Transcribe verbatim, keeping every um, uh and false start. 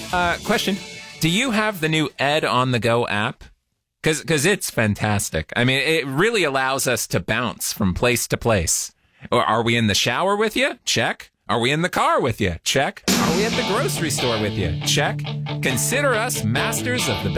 Uh, question. Do you have the new Ed on the Go app? Because because it's fantastic. I mean, it really allows us to bounce from place to place. Or are we in the shower with you? Check. Are we in the car with you? Check. Are we at the grocery store with you? Check. Consider us masters of the